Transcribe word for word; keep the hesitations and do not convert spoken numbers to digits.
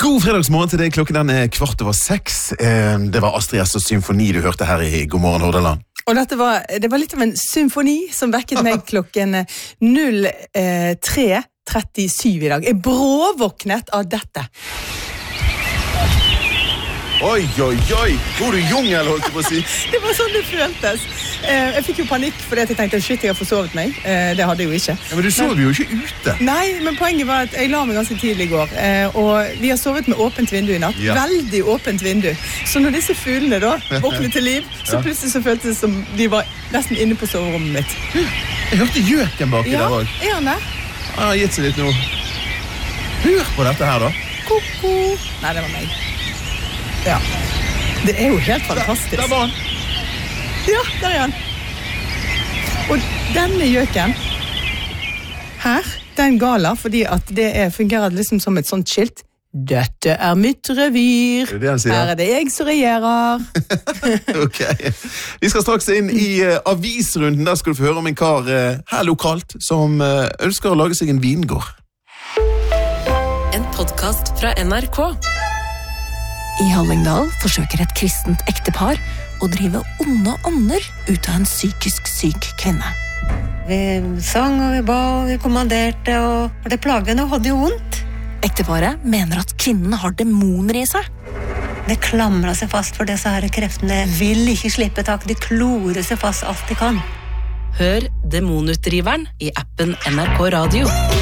God fredagsmorgen til deg, klokken den er kvart over seks. Det var Astrid S og Symfoni du hørte her i God morgen Hordaland. Og dette var, det var litt av en symfoni som vekket meg klokken null tre trettisju i dag. Jeg bråvåknet av dette. Oi, oi, oi! Hvor du jungel, holdt du på å si? Det var sånn det føltes. Jeg fikk jo panikk fordi jeg tenkte, shit, jeg har forsovet meg. Det hadde jeg jo ikke. Ja, men du sov jo ikke ute. Nei, men poenget var at jeg la meg ganske tidlig i går. Og vi har sovet med åpent vindu i natt. Ja. Veldig åpent vindu. Så når disse fuglene da våknet til liv, så plutselig så føltes det som de var nesten inne på soverommet mitt. Jeg hørte gjøken baki ja, der også. Ja, er han det? Han har gitt seg litt nå. Hør på dette her da. Koko. Nei, det var meg. Ja, det er jo helt fantastisk. Der, der var han. Ja, der er han. Og denne gjøken her, den gala, fordi at det er, fungerer liksom som et sånt skilt. Dette er mitt revir. Er det det han sier? Her er det jeg som regjerer. Ok. Vi skal straks inn i uh, avisrunden. Der skal du få høre om en kar uh, her lokalt som uh, ønsker å lage seg en vingård. En podcast fra N R K. I Hallingdal forsøker et kristent ektepar å drive onde ånder ut av en psykisk syk kvinne. Vi sang og vi ba og vi kommanderte, og det plagene hadde jo vondt. Ekteparet mener at kvinnen har demoner i seg. Det klamrer seg fast for disse her kreftene. Vil ikke slippe tak, de klorer seg fast alt de kan. Hør Demonutdriveren i appen N R K Radio.